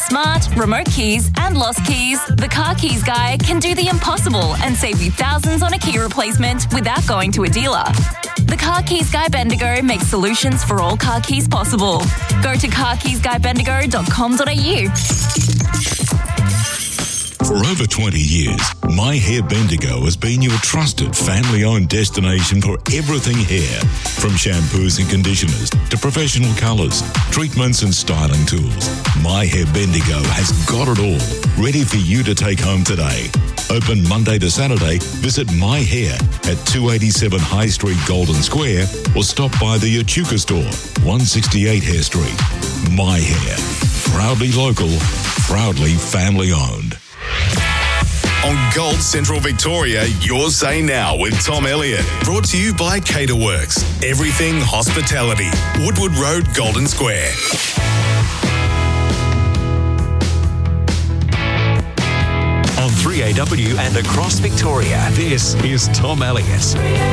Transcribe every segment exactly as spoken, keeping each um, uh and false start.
smart, remote keys and lost keys, the Car Keys Guy can do the impossible and save you thousands on a key replacement without going to a dealer. The Car Keys Guy Bendigo makes solutions for all car keys possible. Go to car keys guy bendigo dot com dot a u. For over twenty years, My Hair Bendigo has been your trusted family-owned destination for everything hair. From shampoos and conditioners to professional colours, treatments and styling tools, My Hair Bendigo has got it all, ready for you to take home today. Open Monday to Saturday, visit My Hair at two eighty-seven High Street, Golden Square, or stop by the Echuca store, one sixty-eight Hare Street. My Hair, proudly local, proudly family-owned. On Gold Central Victoria, Your Say Now with Tom Elliott. Brought to you by Caterworks. Everything hospitality. Woodward Road, Golden Square. On three A W and across Victoria, this is Tom Elliott.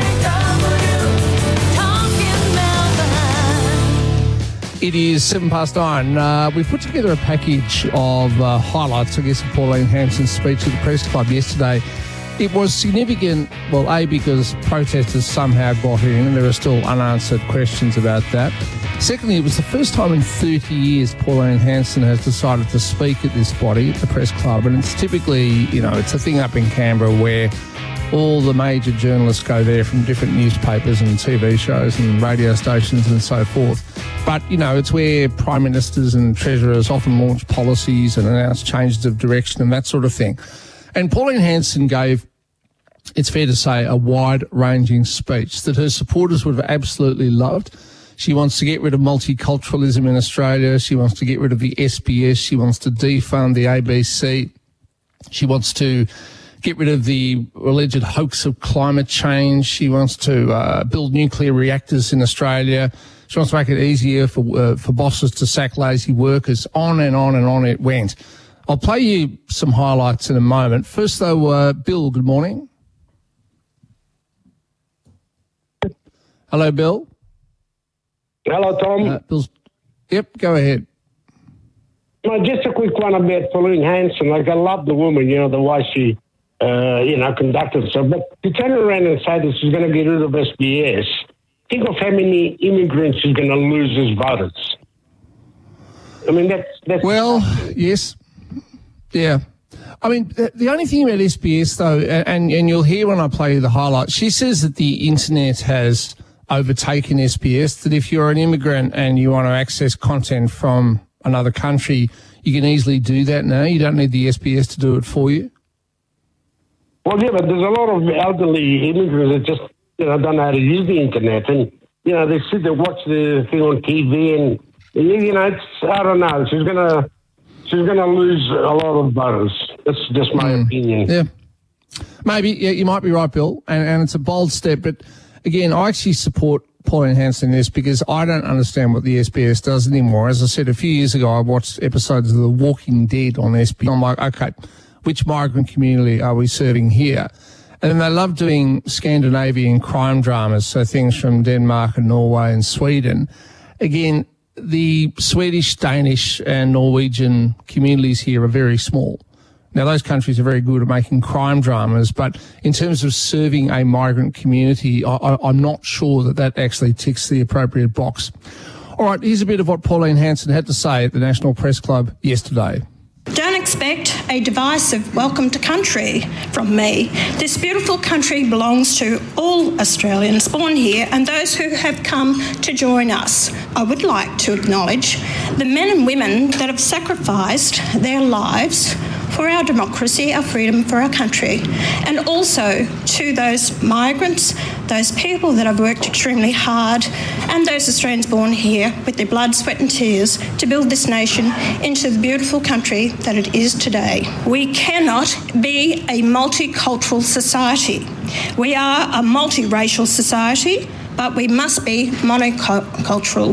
It is seven past nine. Uh, we've put together a package of uh, highlights, I guess, of Pauline Hanson's speech at the Press Club yesterday. It was significant, well, A, because protesters somehow got in and there are still unanswered questions about that. Secondly, it was the first time in thirty years Pauline Hanson has decided to speak at this body, at the Press Club, and it's typically, you know, it's a thing up in Canberra where all the major journalists go there from different newspapers and T V shows and radio stations and so forth. But, you know, it's where prime ministers and treasurers often launch policies and announce changes of direction and that sort of thing. And Pauline Hanson gave, it's fair to say, a wide-ranging speech that her supporters would have absolutely loved. She wants to get rid of multiculturalism in Australia. She wants to get rid of the S B S. She wants to defund the A B C. She wants to get rid of the alleged hoax of climate change. She wants to uh, build nuclear reactors in Australia. She wants to make it easier for uh, for bosses to sack lazy workers. On and on and on it went. I'll play you some highlights in a moment. First, though, uh, Bill, good morning. Hello, Bill. Hello, Tom. Uh, Bill's, yep, go ahead. No, just a quick one about Pauline Hanson. Like, I love the woman, you know, the way she, uh, you know, conducted herself. But to turn around and say that she's going to get rid of S B S, think of how many immigrants she's going to lose as voters. I mean, that's... that's well, yes. Yeah. I mean, the, the only thing about S B S, though, and, and you'll hear when I play you the highlights, she says that the internet has overtaken S B S, that if you're an immigrant and you want to access content from another country, you can easily do that now. You don't need the S B S to do it for you. Well, yeah, but there's a lot of elderly immigrants that just, you know, don't know how to use the internet. And, you know, they sit there, watch the thing on T V and, you know, it's, I don't know, she's going to... She's going to lose a lot of voters. That's just my mm. opinion. Yeah. Maybe, yeah, you might be right, Bill, and, and it's a bold step. But, again, I actually support Pauline Hanson in this because I don't understand what the S B S does anymore. As I said, a few years ago, I watched episodes of The Walking Dead on S B S. I'm like, okay, which migrant community are we serving here? And then they love doing Scandinavian crime dramas, so things from Denmark and Norway and Sweden. Again, the Swedish, Danish and Norwegian communities here are very small. Now, those countries are very good at making crime dramas, but in terms of serving a migrant community, I, I, I'm not sure that that actually ticks the appropriate box. All right, here's a bit of what Pauline Hanson had to say at the National Press Club yesterday. Don't expect a divisive welcome to country from me. This beautiful country belongs to all Australians born here and those who have come to join us. I would like to acknowledge the men and women that have sacrificed their lives for our democracy, our freedom, for our country, and also to those migrants, those people that have worked extremely hard, and those Australians born here with their blood, sweat and tears to build this nation into the beautiful country that it is today. We cannot be a multicultural society. We are a multiracial society, but we must be monocultural.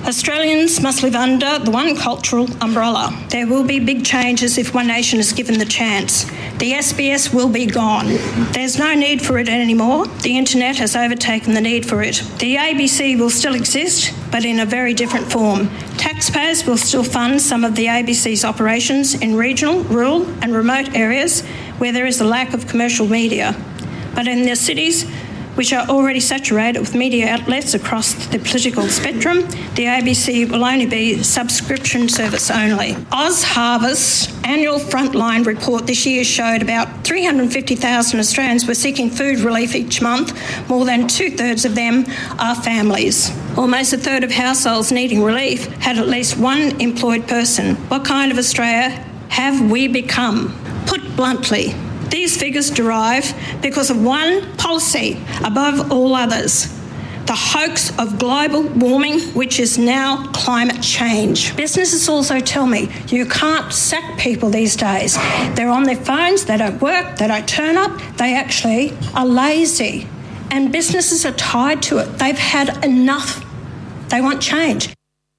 Australians must live under the one cultural umbrella. There will be big changes if One Nation is given the chance. The S B S will be gone. There's no need for it anymore. The internet has overtaken the need for it. The A B C will still exist, but in a very different form. Taxpayers will still fund some of the A B C's operations in regional, rural and remote areas where there is a lack of commercial media. But in the cities, which are already saturated with media outlets across the political spectrum, the A B C will only be subscription service only. Oz Harvest's annual Frontline report this year showed about three hundred fifty thousand Australians were seeking food relief each month. More than two-thirds of them are families. Almost a third of households needing relief had at least one employed person. What kind of Australia have we become? Put bluntly, these figures derive because of one policy above all others, the hoax of global warming, which is now climate change. Businesses also tell me you can't sack people these days. They're on their phones, they don't work, they don't turn up, they actually are lazy. And businesses are tied to it. They've had enough. They want change.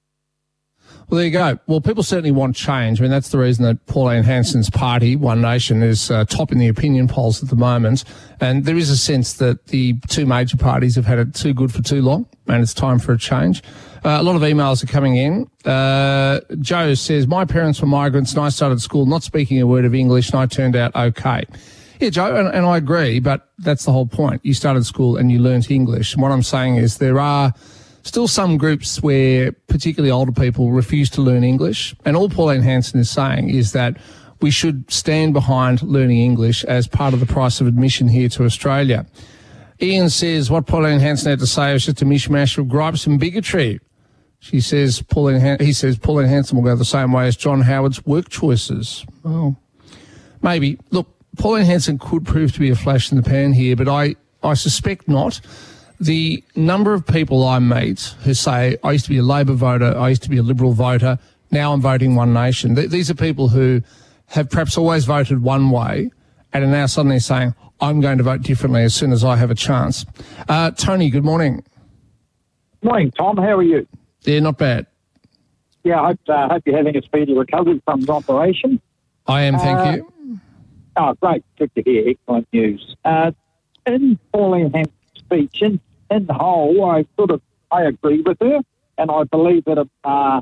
Well, there you go. Well, people certainly want change. I mean, that's the reason that Pauline Hanson's party, One Nation, is uh, top in the opinion polls at the moment. And there is a sense that the two major parties have had it too good for too long, and it's time for a change. Uh, a lot of emails are coming in. Uh, Joe says, my parents were migrants and I started school not speaking a word of English and I turned out okay. Yeah, Joe, and, and I agree, but that's the whole point. You started school and you learnt English. And what I'm saying is there are still some groups where particularly older people refuse to learn English. And all Pauline Hanson is saying is that we should stand behind learning English as part of the price of admission here to Australia. Ian says what Pauline Hanson had to say was just a mishmash of gripes and bigotry. She says Pauline Han- he says Pauline Hanson will go the same way as John Howard's work choices. Oh, maybe. Look, Pauline Hanson could prove to be a flash in the pan here, but I, I suspect not. The number of people I meet who say, I used to be a Labor voter, I used to be a Liberal voter, now I'm voting One Nation. Th- these are people who have perhaps always voted one way and are now suddenly saying, I'm going to vote differently as soon as I have a chance. Uh, Tony, good morning. Morning, Tom. How are you? Yeah, not bad. Yeah, I hope, uh, hope you're having a speedy recovery from the operation. I am, thank uh, you. Oh, great. Good to hear. Excellent news. Uh, in Pauline Hanson's speech, in, in the whole, I sort of, I agree with her, and I believe that uh,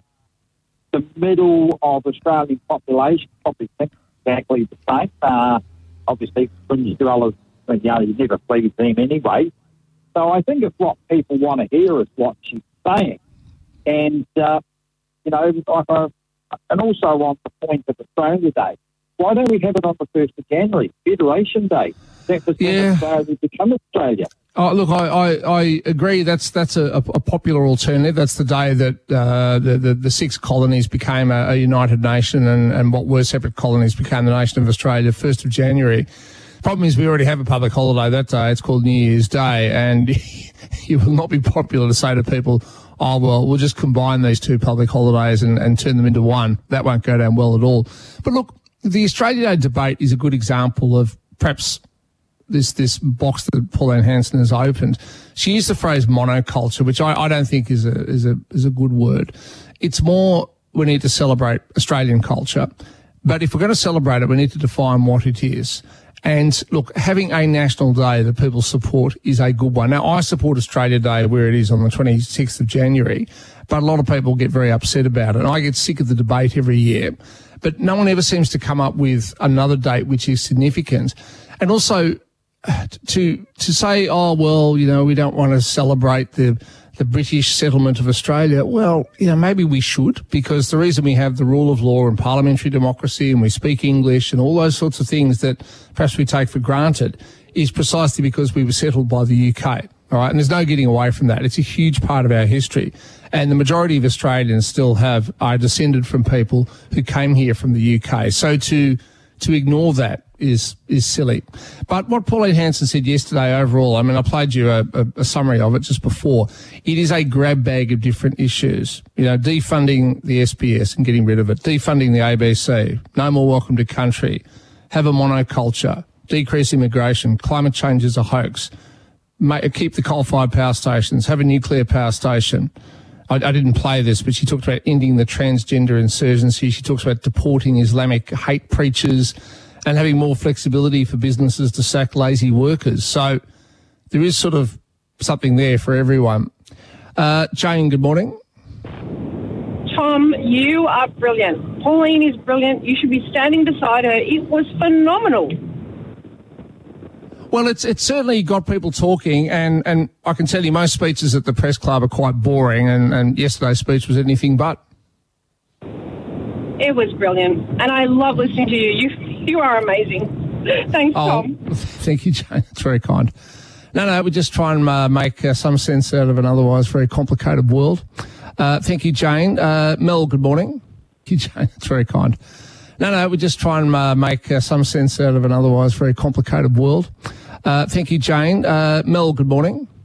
the middle of Australian population probably thinks exactly the same. Uh, obviously, fringe dwellers, you know, you never please them anyway. So I think if what people want to hear is what she's saying. And, uh, you know, like I, and also on the point of Australia Day, why don't we have it on the first of January, Federation Day? That was when Yeah. Australia become Australia. Oh, look, I, I, I agree. That's that's a, a popular alternative. That's the day that uh, the, the the six colonies became a, a united nation, and, and what were separate colonies became the nation of Australia. First of January. Problem is, we already have a public holiday that day. It's called New Year's Day, and it will not be popular to say to people, "Oh well, we'll just combine these two public holidays and, and turn them into one." That won't go down well at all. But look, the Australia Day debate is a good example of perhaps this this box that Pauline Hanson has opened. She used the phrase monoculture, which I, I don't think is a is a is a good word. It's more we need to celebrate Australian culture, but if we're going to celebrate it, we need to define what it is. And look, having a national day that people support is a good one. Now, I support Australia Day where it is on the twenty-sixth of January, but a lot of people get very upset about it. And I get sick of the debate every year. But no one ever seems to come up with another date which is significant. And also, to to say, oh, well, you know, we don't want to celebrate the the British settlement of Australia. Well, you know, maybe we should, because the reason we have the rule of law and parliamentary democracy and we speak English and all those sorts of things that perhaps we take for granted is precisely because we were settled by the U K. All right, and there's no getting away from that. It's a huge part of our history. And the majority of Australians still have are descended from people who came here from the U K. So to to ignore that is is silly. But what Pauline Hanson said yesterday overall, I mean, I played you a, a, a summary of it just before. It is a grab bag of different issues. You know, defunding the S B S and getting rid of it, defunding the A B C, no more welcome to country, have a monoculture, decrease immigration, climate change is a hoax, make, keep the coal-fired power stations, have a nuclear power station, I, I didn't play this, but she talked about ending the transgender insurgency. She talks about deporting Islamic hate preachers and having more flexibility for businesses to sack lazy workers. So there is sort of something there for everyone. Uh, Jane, good morning. Tom, you are brilliant. Pauline is brilliant. You should be standing beside her. It was phenomenal. Well, it's it's certainly got people talking, and, and I can tell you most speeches at the press club are quite boring, and, and yesterday's speech was anything but. It was brilliant, and I love listening to you. You you are amazing. Thanks, oh, Tom. Thank you, Jane. That's very kind. No, no, we just try and uh, make uh, some sense out of an otherwise very complicated world. Uh, thank you, Jane. Uh, Mel, good morning. Thank you, Jane. That's very kind. No, no, we just try and uh, make uh, some sense out of an otherwise very complicated world. Uh, thank you, Jane. Uh, Mel, good morning.